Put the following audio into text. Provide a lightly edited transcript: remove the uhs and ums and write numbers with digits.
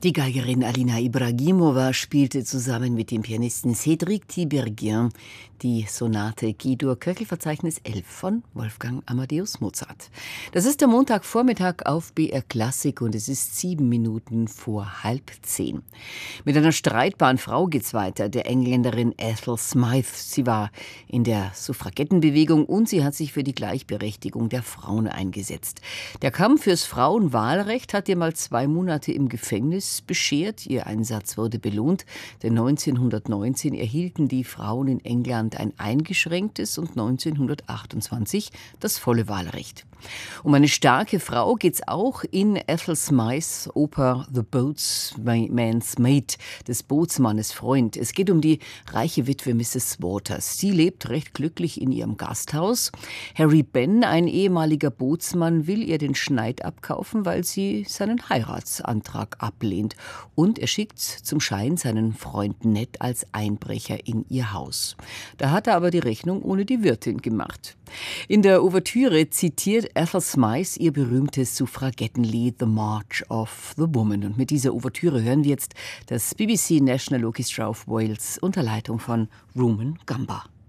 Die Geigerin Alina Ibragimova spielte zusammen mit dem Pianisten Cédric Tiberghien die Sonate G-Dur Köchelverzeichnis 11 von Wolfgang Amadeus Mozart. Das ist der Montagvormittag auf BR Klassik und es ist 7 Minuten vor 9:30. Mit einer streitbaren Frau geht's weiter, der Engländerin Ethel Smythe. Sie war in der Suffragettenbewegung und sie hat sich für die Gleichberechtigung der Frauen eingesetzt. Der Kampf fürs Frauenwahlrecht hat ihr mal 2 Monate im Gefängnis beschert. Ihr Einsatz wurde belohnt, denn 1919 erhielten die Frauen in England ein eingeschränktes und 1928 das volle Wahlrecht. Um eine starke Frau geht's auch in Ethel Smythes Oper The Boatman's Mate, des Bootsmannes Freund. Es geht um die reiche Witwe Mrs. Waters. Sie lebt recht glücklich in ihrem Gasthaus. Harry Benn, ein ehemaliger Bootsmann, will ihr den Schneid abkaufen, weil sie seinen Heiratsantrag ablehnt. Und er schickt zum Schein seinen Freund Ned als Einbrecher in ihr Haus. Da hat er aber die Rechnung ohne die Wirtin gemacht. In der Ouvertüre zitiert Ethel Smythe ihr berühmtes Suffragettenlied The March of the Woman. Und mit dieser Ouvertüre hören wir jetzt das BBC National Orchestra of Wales unter Leitung von Rumen Gamba.